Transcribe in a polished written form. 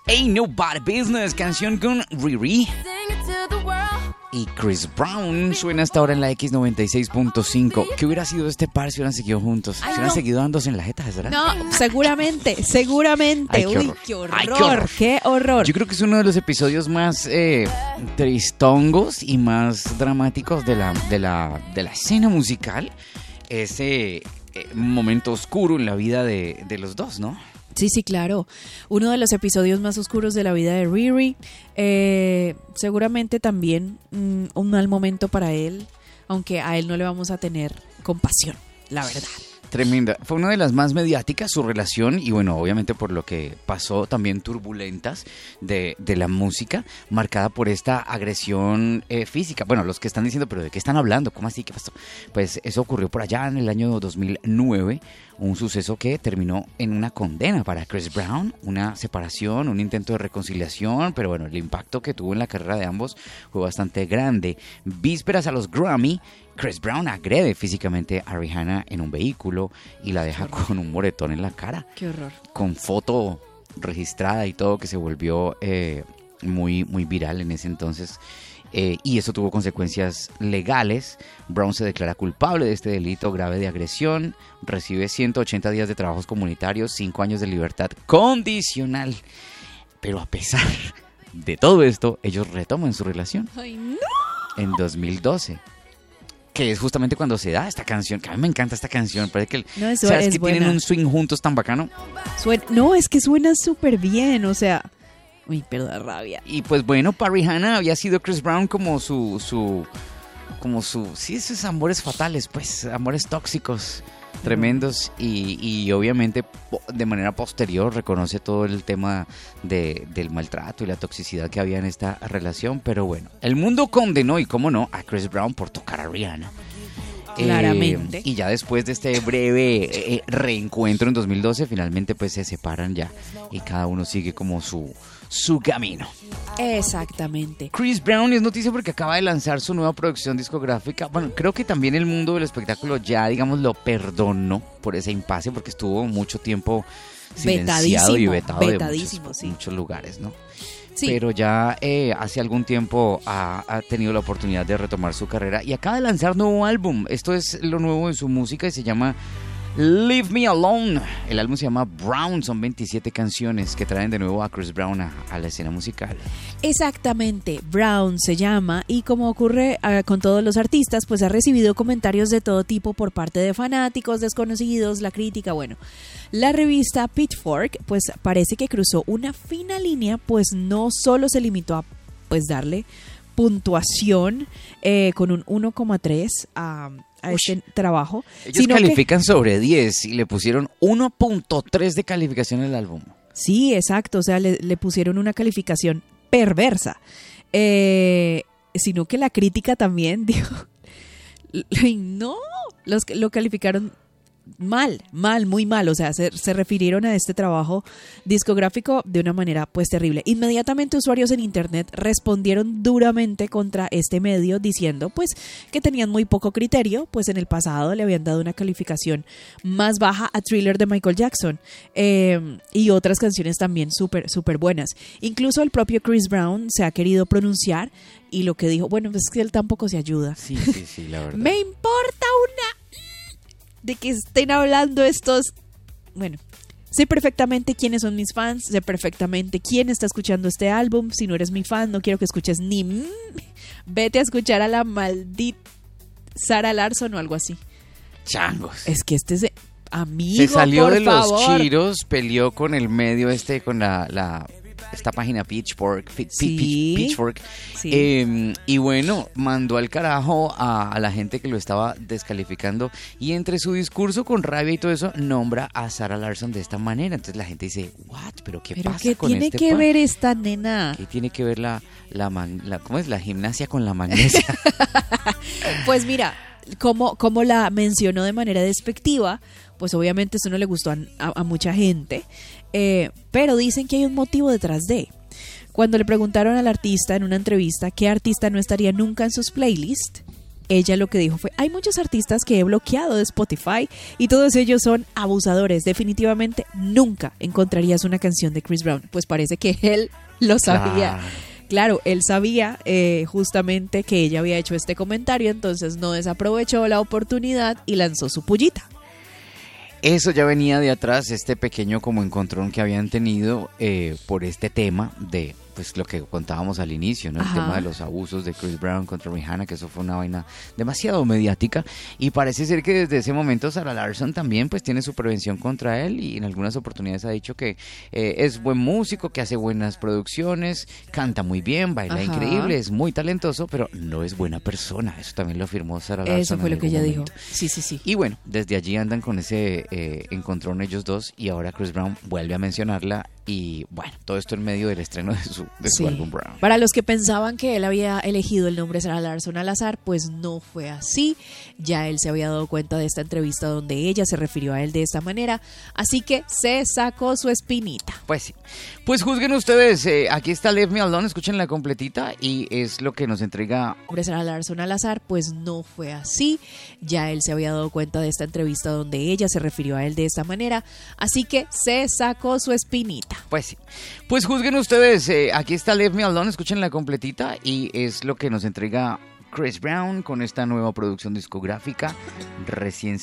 Ain't Nobody Business, canción con Riri y Chris Brown. Suena hasta ahora en la X96.5. ¿Qué hubiera sido este par si hubieran seguido juntos? Ay, si hubieran no. seguido dándose en la jeta, ¿verdad? No, seguramente. Ay, qué Uy, horror. qué horror, Ay, qué horror. qué horror. Yo creo que es uno de los episodios más tristongos y más dramáticos de la escena musical. Ese momento oscuro en la vida de los dos, ¿no? Sí, claro. Uno de los episodios más oscuros de la vida de Riri. Seguramente también un mal momento para él, aunque a él no le vamos a tener compasión, la verdad. Tremenda. Fue una de las más mediáticas su relación y bueno, obviamente por lo que pasó también turbulentas de la música, marcada por esta agresión física. Bueno, los que están diciendo, pero ¿de qué están hablando? ¿Cómo así? ¿Qué pasó? Pues eso ocurrió por allá en el año 2009, un suceso que terminó en una condena para Chris Brown, una separación, un intento de reconciliación, pero bueno, el impacto que tuvo en la carrera de ambos fue bastante grande. Vísperas a los Grammy, Chris Brown agrede físicamente a Rihanna en un vehículo y la deja con un moretón en la cara. Qué horror. Con foto registrada y todo, que se volvió muy viral en ese entonces. Y eso tuvo consecuencias legales. Brown se declara culpable de este delito grave de agresión. Recibe 180 días de trabajos comunitarios, 5 años de libertad condicional. Pero a pesar de todo esto, ellos retoman su relación. ¡Ay, no! En 2012. Que es justamente cuando se da esta canción, que a mí me encanta esta canción, parece que, No, eso ¿sabes es que buena. tienen un swing juntos tan bacano? No, es que suena súper bien, o sea... Uy, pero da rabia. Y pues bueno, para Rihanna había sido Chris Brown como sí, esos amores fatales, pues, amores tóxicos, tremendos, y obviamente de manera posterior reconoce todo el tema del maltrato y la toxicidad que había en esta relación, pero bueno, el mundo condenó, y cómo no, a Chris Brown por tocar a Rihanna. Claramente. Y ya después de este breve reencuentro en 2012, finalmente pues se separan ya y cada uno sigue como su camino. Exactamente. Chris Brown es noticia porque acaba de lanzar su nueva producción discográfica. Bueno, creo que también el mundo del espectáculo ya, digamos, lo perdonó por ese impasse porque estuvo mucho tiempo silenciado y vetado de muchos lugares, ¿no? Sí. Pero ya hace algún tiempo ha tenido la oportunidad de retomar su carrera y acaba de lanzar nuevo álbum. Esto es lo nuevo de su música y se llama Leave Me Alone. El álbum se llama Brown, son 27 canciones que traen de nuevo a Chris Brown a la escena musical. Exactamente, Brown se llama, y como ocurre con todos los artistas, pues ha recibido comentarios de todo tipo por parte de fanáticos, desconocidos, la crítica, bueno. La revista Pitchfork pues parece que cruzó una fina línea, pues no solo se limitó a pues darle puntuación con un 1,3 a este trabajo. Ellos califican sobre 10 y le pusieron 1.3 de calificación al álbum. Sí, exacto, o sea, le pusieron una calificación perversa. Sino que la crítica también dijo, no, lo calificaron muy mal, o sea, se refirieron a este trabajo discográfico de una manera pues terrible. Inmediatamente usuarios en internet respondieron duramente contra este medio diciendo pues que tenían muy poco criterio, pues en el pasado le habían dado una calificación más baja a Thriller de Michael Jackson y otras canciones también súper buenas. Incluso el propio Chris Brown se ha querido pronunciar y lo que dijo, bueno, pues es que él tampoco se ayuda. Sí, la verdad. Me importa de que estén hablando estos... Bueno, sé perfectamente quiénes son mis fans, sé perfectamente quién está escuchando este álbum. Si no eres mi fan, no quiero que escuches ni... Vete a escuchar a la maldita Sarah Larson o algo así. Changos. Es que este es... Amigo, se salió por de favor. Los chiros, peleó con el medio con esta página Pitchfork. Pitchfork. Sí. Y bueno, mandó al carajo a la gente que lo estaba descalificando. Y entre su discurso con rabia y todo eso, nombra a Sarah Larson de esta manera. Entonces la gente dice, ¿what? ¿Pero qué pasa ¿Qué con tiene este que pan? ver esta nena? ¿Qué tiene que ver ¿cómo es? La gimnasia con la magnesia. Pues mira, como la mencionó de manera despectiva, pues obviamente eso no le gustó a mucha gente, pero dicen que hay un motivo detrás de. Cuando le preguntaron al artista en una entrevista qué artista no estaría nunca en sus playlists, ella lo que dijo fue, hay muchos artistas que he bloqueado de Spotify y todos ellos son abusadores. Definitivamente nunca encontrarías una canción de Chris Brown. Pues parece que él lo sabía. Claro, él sabía justamente que ella había hecho este comentario, entonces no desaprovechó la oportunidad y lanzó su pullita. Eso ya venía de atrás, este pequeño como encontrón que habían tenido por este tema de pues lo que contábamos al inicio, ¿no? El tema de los abusos de Chris Brown contra Rihanna, que eso fue una vaina demasiado mediática, y parece ser que desde ese momento Sarah Larsson también pues tiene su prevención contra él, y en algunas oportunidades ha dicho que es buen músico, que hace buenas producciones, canta muy bien, baila increíble, es muy talentoso, pero no es buena persona. Eso también lo afirmó Sarah Larsson. Eso fue lo que ella dijo. Sí. Y bueno, desde allí andan con ese encontrón ellos dos, y ahora Chris Brown vuelve a mencionarla, y bueno, todo esto en medio del estreno de su álbum Brown. Para los que pensaban que él había elegido el nombre Sarah Larsson al azar, pues no fue así. Ya él se había dado cuenta de esta entrevista donde ella se refirió a él de esta manera, así que se sacó su espinita. Pues sí. Pues juzguen ustedes, aquí está Leave Me Alone, escuchen la completita, y es lo que nos entrega Sarah Larsson al azar, pues no fue así. Ya él se había dado cuenta de esta entrevista donde ella se refirió a él de esta manera, así que se sacó su espinita. Pues sí. Pues juzguen ustedes, aquí está Leave Me Alone, escuchen la completita, y es lo que nos entrega Chris Brown con esta nueva producción discográfica recién